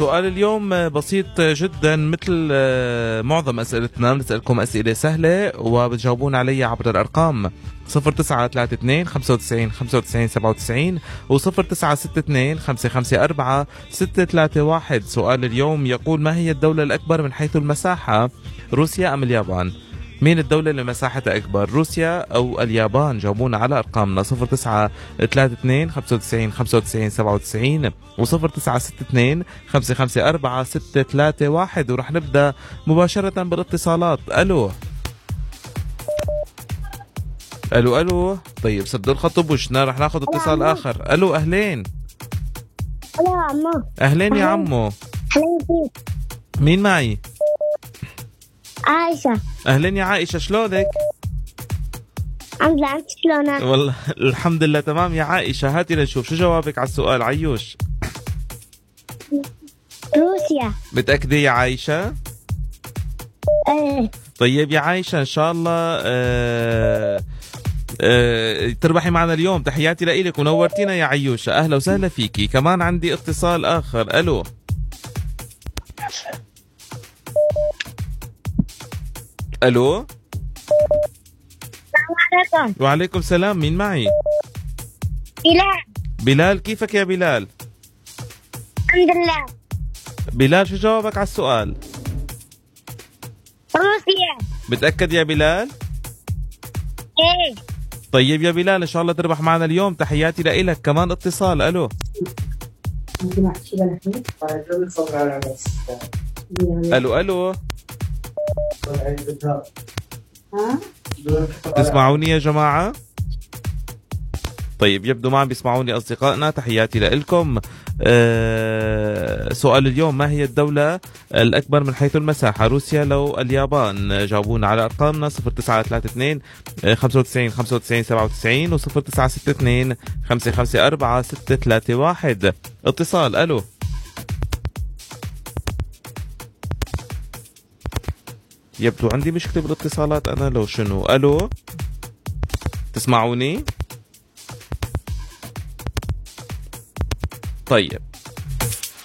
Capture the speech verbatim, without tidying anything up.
سؤال اليوم بسيط جدا، مثل معظم أسئلتنا بنسألكم أسئلة سهلة وبتجاوبون علي عبر الأرقام صفر تسعة ثلاثة اثنين خمسة وتسعين خمسة وتسعين سبعة وتسعين و صفر تسعة ستة اثنين خمسة خمسة أربعة ستة ثلاثة واحد. سؤال اليوم يقول: ما هي الدولة الأكبر من حيث المساحة، روسيا أم اليابان؟ مين الدولة اللي مساحتها أكبر، روسيا أو اليابان؟ جاوبونا على أرقامنا صفر تسعة ثلاثة اثنين خمسة وتسعين خمسة وتسعين سبعة وتسعين و صفر تسعة ستة اثنين خمسة خمسة أربعة ستة ثلاثة واحد. ورح نبدأ مباشرة بالاتصالات. ألو ألو ألو. طيب سدوا الخط بوشنا، رح ناخذ اتصال آخر. ألو أهلين. ألو عمو. أهلين يا عمو. أهلين فيك. مين معي؟ عائشة. أهلين يا عائشة، شلونك؟ الحمد لله، أنت شلونك؟ والله الحمد لله تمام يا عائشة. هاتي لنشوف شو جوابك على السؤال. عيوش. روسيا. متأكدة يا عائشة؟ ايه. طيب يا عائشة إن شاء الله آه آه تربحي معنا اليوم. تحياتي لإلك ونورتينا يا عيوشة، أهلا وسهلا فيكي. كمان عندي اتصال آخر. ألو ألو. السلام عليكم. وعليكم السلام. مين معي؟ بلال. بلال. كيفك يا بلال؟ الحمد لله. بلال شو جوابك على السؤال؟ روسيا. متأكد يا بلال؟ ايه. طيب يا بلال إن شاء الله تربح معنا اليوم. تحياتي لإلك. كمان اتصال. ألو ألو ألو. تسمعوني يا جماعة؟ طيب يبدو ما عم بيسمعوني أصدقائنا. تحياتي لإلكم. أه سؤال اليوم: ما هي الدولة الأكبر من حيث المساحة، روسيا لو اليابان؟ جاوبونا على أرقامنا صفر تسعة ثلاثة اثنين خمسة وتسعين خمسة وتسعين سبعة وتسعين و صفر تسعة ستة اثنين خمسة خمسة أربعة ستة ثلاثة واحد. اتصال. ألو يبدو عندي مشكلة بالاتصالات أنا لو شنو. ألو تسمعوني؟ طيب